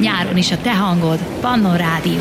Nyáron is a te hangod, Pannon Rádió.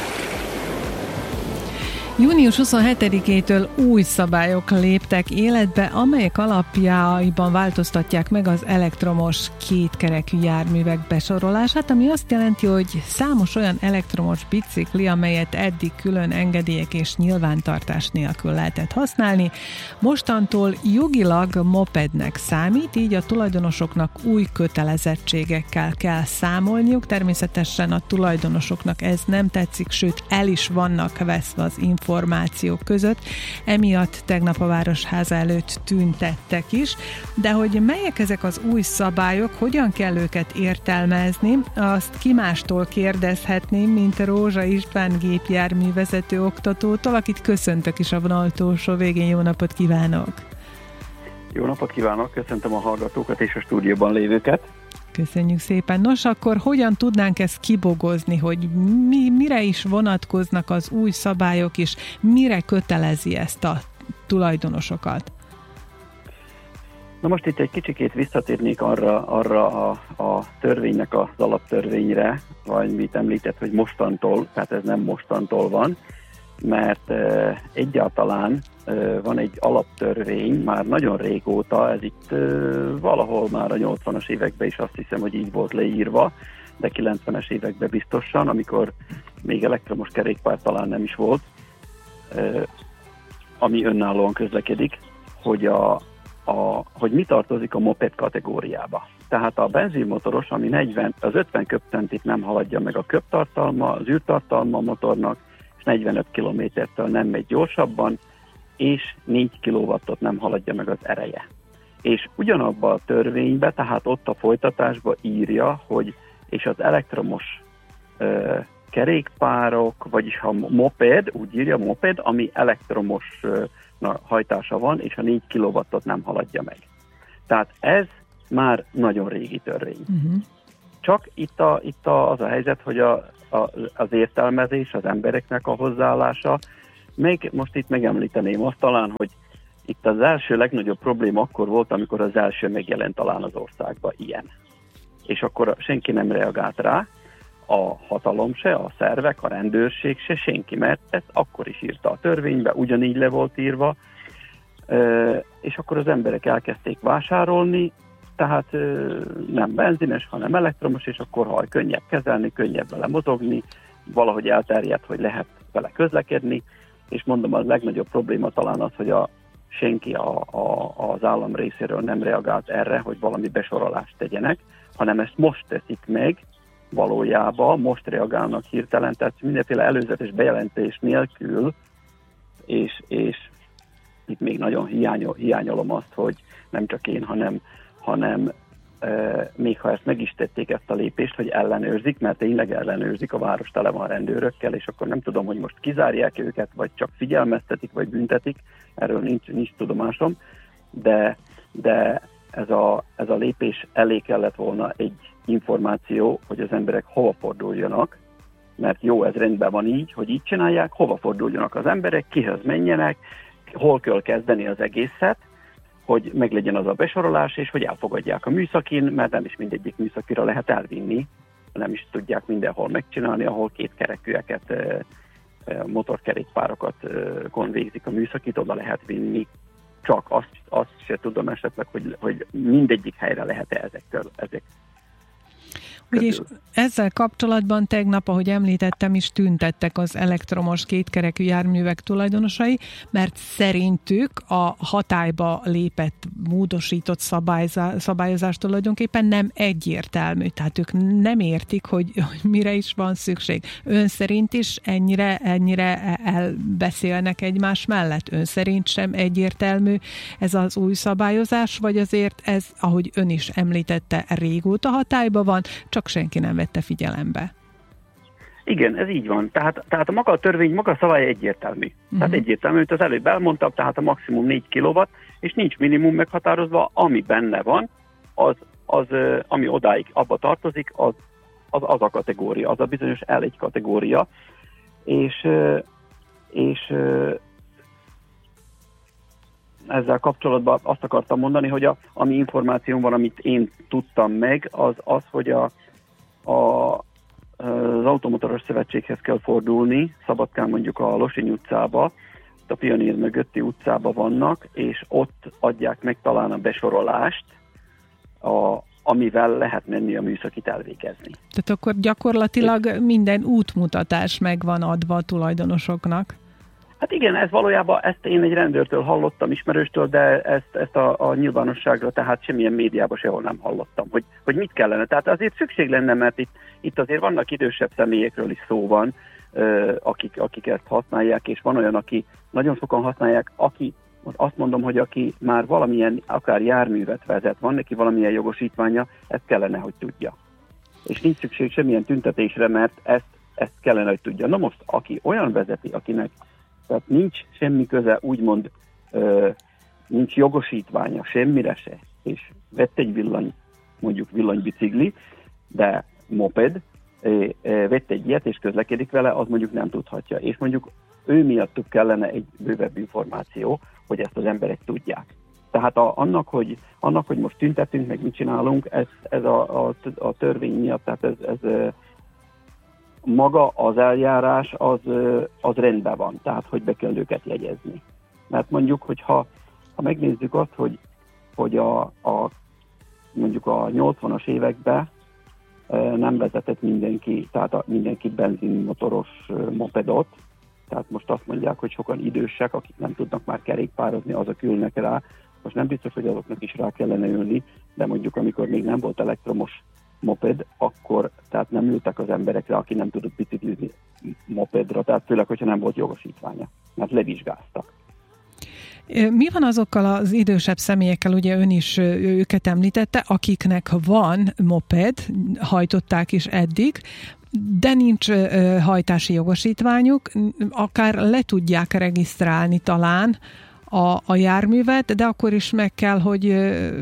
Június 27-től új szabályok léptek életbe, amelyek alapjaiban változtatják meg az elektromos kétkerekű járművek besorolását, ami azt jelenti, hogy számos olyan elektromos bicikli, amelyet eddig külön engedélyek és nyilvántartás nélkül lehetett használni, mostantól jogilag mopednek számít, így a tulajdonosoknak új kötelezettségekkel kell számolniuk. Természetesen a tulajdonosoknak ez nem tetszik, sőt el is vannak veszve az információk között, emiatt tegnap a Városháza előtt tüntettek is, de hogy melyek ezek az új szabályok, hogyan kell őket értelmezni, azt ki mástól kérdezhetném, mint Rózsa István gépjárművezető oktatótól, akit köszöntök is a vonal túlsó végén. Jó napot kívánok! Jó napot kívánok, köszöntöm a hallgatókat és a stúdióban lévőket. Köszönjük szépen. Nos, akkor hogyan tudnánk ezt kibogozni, hogy mire is vonatkoznak az új szabályok, és mire kötelezi ezt a tulajdonosokat? Na most itt egy kicsikét visszatérnék arra a törvénynek az alaptörvényre, vagy mit említett, hogy mostantól, tehát ez nem mostantól van, mert egyáltalán van egy alaptörvény már nagyon régóta, ez itt valahol már a 80-as években is azt hiszem, hogy így volt leírva, de 90-es években biztosan, amikor még elektromos kerékpár talán nem is volt, ami önállóan közlekedik, hogy mi tartozik a moped kategóriába. Tehát a benzinmotoros, ami az 50 köbcentit nem haladja meg a köbtartalma, az űrtartalma a motornak, és 45 km-től nem megy gyorsabban, és 4 kW-ot nem haladja meg az ereje. És ugyanabban a törvényben, tehát ott a folytatásban írja, hogy és az elektromos kerékpárok, vagyis a moped, úgy írja moped, ami elektromos hajtása van, és a 4 kW-ot nem haladja meg. Tehát ez már nagyon régi törvény. Csak itt az a helyzet, hogy az értelmezés, az embereknek a hozzáállása, még most itt megemlíteném azt talán, hogy itt az első legnagyobb probléma akkor volt, amikor az első megjelent talán az országban ilyen. És akkor senki nem reagált rá, a hatalom se, a szervek, a rendőrség se, senki, mert ezt akkor is írta a törvénybe, ugyanígy le volt írva, és akkor az emberek elkezdték vásárolni, tehát nem benzines, hanem elektromos, és akkor könnyebb kezelni, könnyebb vele mozogni, valahogy elterjedt, hogy lehet vele közlekedni, és mondom, a legnagyobb probléma talán az, hogy senki az állam részéről nem reagált erre, hogy valami besorolást tegyenek, hanem ezt most teszik meg valójában, most reagálnak hirtelen, tehát mindenféle előzetes bejelentés nélkül, és itt még nagyon hiányolom azt, hogy nem csak én, hanem még ha ezt meg is tették ezt a lépést, hogy ellenőrzik, mert tényleg ellenőrzik, a város tele van rendőrökkel, és akkor nem tudom, hogy most kizárják őket, vagy csak figyelmeztetik, vagy büntetik, erről nincs tudomásom, de ez a lépés elé kellett volna egy információ, hogy az emberek hova forduljanak, mert jó, ez rendben van így, hogy így csinálják, hova forduljanak az emberek, kihez menjenek, hol kell kezdeni az egészet, hogy meglegyen az a besorolás, és hogy elfogadják a műszakin, mert nem is mindegyik műszakira lehet elvinni, nem is tudják mindenhol megcsinálni, ahol kétkerekűeket, motorkerékpárokat végzik a műszakit, oda lehet vinni. Csak azt se tudom esetleg, hogy mindegyik helyre lehet-e ezek. Ugyis ezzel kapcsolatban tegnap, ahogy említettem is, tüntettek az elektromos kétkerekű járművek tulajdonosai, mert szerintük a hatályba lépett, módosított szabályozás tulajdonképpen nem egyértelmű. Tehát ők nem értik, hogy mire is van szükség. Ön szerint is ennyire elbeszélnek egymás mellett? Ön szerint sem egyértelmű ez az új szabályozás, vagy azért ez, ahogy ön is említette, régóta hatályba van, csak senki nem vette figyelembe. Igen, ez így van. Tehát a maga a törvény, maga a szabály egyértelmű. Tehát egyértelmű, hogy az előbb elmondtam, tehát a maximum 4 kW, és nincs minimum meghatározva, ami benne van, az ami odáig abba tartozik, az a kategória, az a bizonyos L1 kategória, és ezzel kapcsolatban azt akartam mondani, hogy ami információm van, amit én tudtam meg, az hogy az Automotoros Szövetséghez kell fordulni, Szabadkán mondjuk a Losiny utcába, a Pionír mögötti utcába vannak, és ott adják meg talán a besorolást, amivel lehet menni a műszakit elvégezni. Tehát akkor gyakorlatilag minden útmutatás megvan adva a tulajdonosoknak. Hát igen, ez valójában, ezt én egy rendőrtől hallottam, ismerőstől, de ezt a nyilvánosságra, tehát semmilyen médiában sehol nem hallottam, hogy mit kellene. Tehát azért szükség lenne, mert itt azért vannak idősebb személyekről is szó van, akik ezt használják, és van olyan, aki nagyon sokan használják, aki, azt mondom, hogy aki már valamilyen, akár járművet vezet, van neki valamilyen jogosítványa, ezt kellene, hogy tudja. És nincs szükség semmilyen tüntetésre, mert ezt kellene, hogy tudja. Na most, aki olyan vezeti, akinek tehát nincs semmi köze, úgymond nincs jogosítványa semmire se, és vett egy mondjuk villanybicikli, de moped, vett egy ilyet és közlekedik vele, az mondjuk nem tudhatja. És mondjuk ő miattuk kellene egy bővebb információ, hogy ezt az emberek tudják. Tehát annak, hogy most tüntetünk, meg mit csinálunk, ez a törvény miatt, tehát ez maga az eljárás az rendben van, tehát hogy be kell őket jegyezni. Mert mondjuk, hogyha megnézzük azt, hogy mondjuk a 80-as években nem vezetett mindenki, tehát mindenki benzinmotoros mopedot, tehát most azt mondják, hogy sokan idősek, akik nem tudnak már kerékpározni, azok ülnek rá. Most nem biztos, hogy azoknak is rá kellene ülni, de mondjuk amikor még nem volt elektromos moped, akkor tehát nem ültek az emberekre, aki nem tudott biciklizni mopedra, tehát főleg, hogyha nem volt jogosítványa, mert levizsgáztak. Mi van azokkal az idősebb személyekkel, ugye ön is őket említette, akiknek van moped, hajtották is eddig, de nincs hajtási jogosítványuk, akár le tudják regisztrálni talán a járművet, de akkor is meg kell, hogy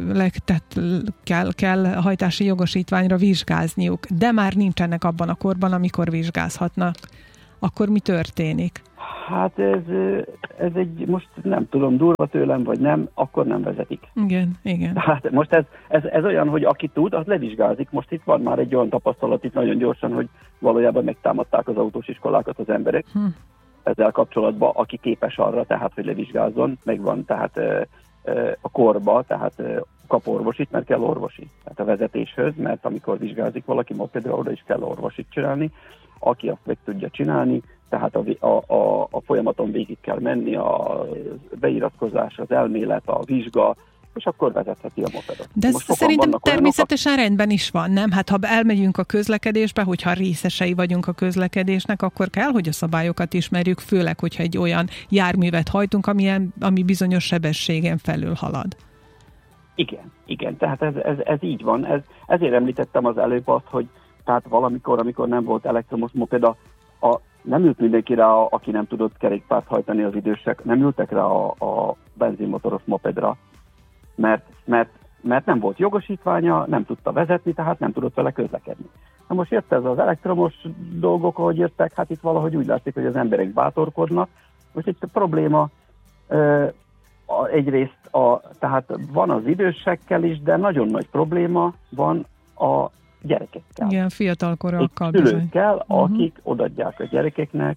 kell hajtási jogosítványra vizsgázniuk, de már nincsenek abban a korban, amikor vizsgázhatnak. Akkor mi történik? Hát ez egy, most nem tudom, durva tőlem, vagy nem, akkor nem vezetik. Igen. Hát most ez olyan, hogy aki tud, az levizsgázik. Most itt van már egy olyan tapasztalat itt nagyon gyorsan, hogy valójában megtámadták az autós iskolákat az emberek. Ezzel kapcsolatban, aki képes arra, tehát, hogy levizsgázzon, megvan tehát a korba, tehát kap orvosit, mert kell orvosi. Tehát a vezetéshöz, mert amikor vizsgázik valaki mopedre, oda is kell orvosit csinálni. Aki azt meg tudja csinálni, tehát a folyamaton végig kell menni, a beiratkozás, az elmélet, a vizsga, és akkor vezetheti a mopedot. De ez szerintem természetesen rendben is van, nem? Hát ha elmegyünk a közlekedésbe, hogyha részesei vagyunk a közlekedésnek, akkor kell, hogy a szabályokat ismerjük, főleg, hogyha egy olyan járművet hajtunk, ami bizonyos sebességen felül halad. Igen, tehát ez így van. Ezért említettem az előbb azt, hogy tehát valamikor, amikor nem volt elektromos moped, nem ült mindenki rá, aki nem tudott kerékpárt hajtani, az idősek, nem ültek rá a benzinmotoros mopedra, mert nem volt jogosítványa, nem tudta vezetni, tehát nem tudott vele közlekedni. Na most jött ez az elektromos dolgok, ahogy jöttek, hát itt valahogy úgy látszik, hogy az emberek bátorkodnak. Most itt a probléma egyrészt, tehát van az idősekkel is, de nagyon nagy probléma van a gyerekekkel. Igen, fiatalkorúakkal. Szülőkkel, akik odaadják a gyerekeknek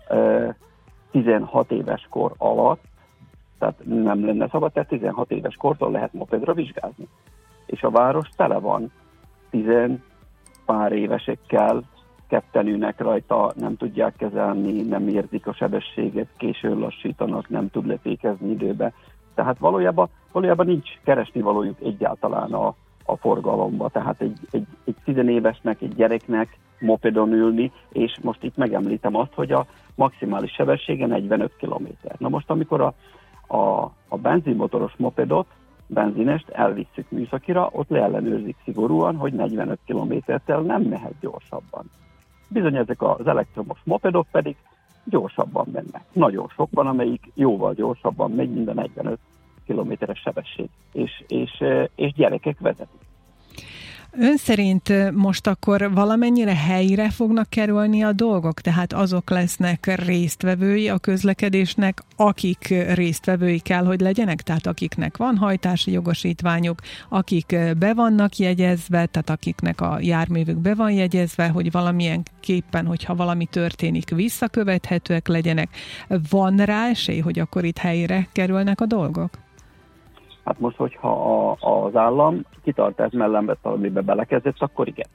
16 éves kor alatt, tehát nem lenne szabad, tehát 16 éves kortól lehet mopedra vizsgázni. És a város tele van 10 pár évesekkel, ketten ülnek rajta, nem tudják kezelni, nem érzik a sebességet, későn lassítanak, nem tud lefékezni időbe. Tehát valójában nincs keresnivalójuk egyáltalán a forgalomba. Tehát egy 10 évesnek, egy gyereknek mopedon ülni, és most itt megemlítem azt, hogy a maximális sebessége 45 km. Na most, amikor a benzinmotoros mopedot, benzinest elvisszük műszakira, ott leellenőrzik szigorúan, hogy 45 km-tel nem mehet gyorsabban. Bizony ezek az elektromos mopedok pedig gyorsabban mennek. Nagyon sok van, amelyik jóval gyorsabban megy, mint a 45 kilométeres sebesség, és gyerekek vezetik. Ön szerint most akkor valamennyire helyre fognak kerülni a dolgok? Tehát azok lesznek résztvevői a közlekedésnek, akik résztvevői kell, hogy legyenek? Tehát akiknek van hajtási jogosítványuk, akik be vannak jegyezve, tehát akiknek a járművük be van jegyezve, hogy valamilyen képpen, hogyha valami történik, visszakövethetőek legyenek. Van rá esély, hogy akkor itt helyre kerülnek a dolgok? Hát most, hogyha az állam kitart ez mellett, amiben belekezdett, akkor igen.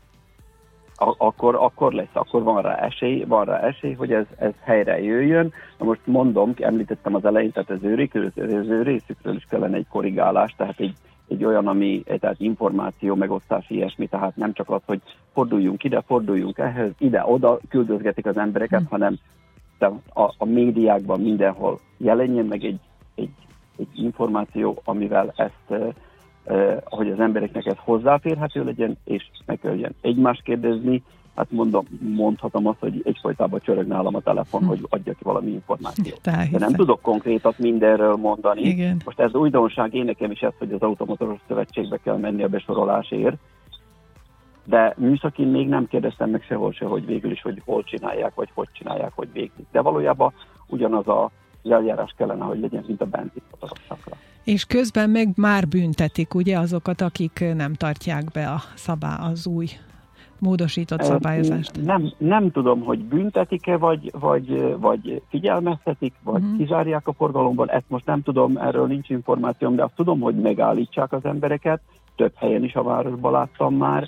Akkor lesz, akkor van rá esély, hogy ez helyre jöjjön. Na most mondom, említettem az elején, tehát az ő részükről is kellene egy korrigálás, tehát egy olyan, tehát információ, megosztás, ilyesmi, tehát nem csak az, hogy forduljunk ide, forduljunk ehhez, ide-oda küldözgetik az embereket, hanem a médiákban mindenhol jelenjen meg egy információ, amivel ezt, hogy az embereknek ez hozzáférhető legyen, és meg kelljen egymást kérdezni, hát mondhatom azt, hogy egyfolytában csörög nálam a telefon, hogy adja ki valami információt. De nem tudok konkrétat mindenről mondani. Igen. Most ez újdonság, én nekem is ez, hogy az Automotoros Szövetségbe kell menni a besorolásért, de műszakin még nem kérdeztem meg sehol se, hogy végül is, hogy hol csinálják, vagy hogy csinálják, hogy végzik. De valójában ugyanaz az eljárás kellene, hogy legyen, mint a benzinmotorosakra. És közben meg már büntetik, ugye, azokat, akik nem tartják be az új módosított szabályozást? Nem tudom, hogy büntetik-e, vagy figyelmeztetik, vagy kizárják a forgalomban. Ezt most nem tudom, erről nincs információm, de azt tudom, hogy megállítsák az embereket. Több helyen is a városban láttam már.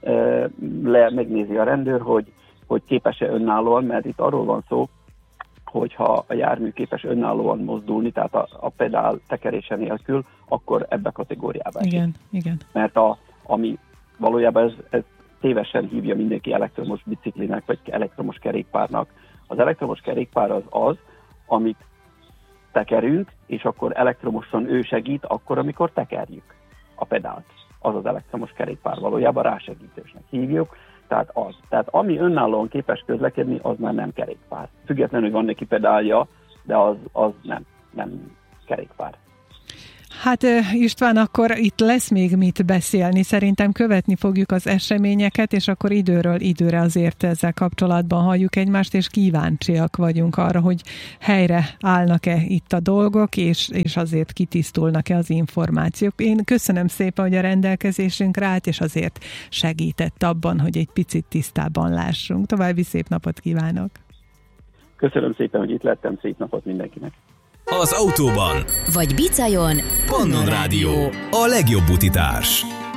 Megnézi a rendőr, hogy képes-e önállóan, mert itt arról van szó, hogyha a jármű képes önállóan mozdulni, tehát a pedál tekerése nélkül, akkor ebbe kategóriába esik. Igen. Mert ami valójában ez tévesen hívja mindenki elektromos biciklinek, vagy elektromos kerékpárnak. Az elektromos kerékpár az, amit tekerünk, és akkor elektromosan ő segít, akkor, amikor tekerjük a pedált. Az az elektromos kerékpár, valójában rásegítősnek hívjuk. Tehát ami önállóan képes közlekedni, az már nem kerékpár. Függetlenül, hogy van neki pedálja, de az nem kerékpár. Hát István, akkor itt lesz még mit beszélni. Szerintem követni fogjuk az eseményeket, és akkor időről időre azért ezzel kapcsolatban halljuk egymást, és kíváncsiak vagyunk arra, hogy helyre állnak-e itt a dolgok, és azért kitisztulnak-e az információk. Én köszönöm szépen, hogy a rendelkezésünkre állt, és azért segített abban, hogy egy picit tisztában lássunk. További szép napot kívánok! Köszönöm szépen, hogy itt lettem, szép napot mindenkinek! Az autóban vagy Bicajon, Pannon Rádió, a legjobb utitárs.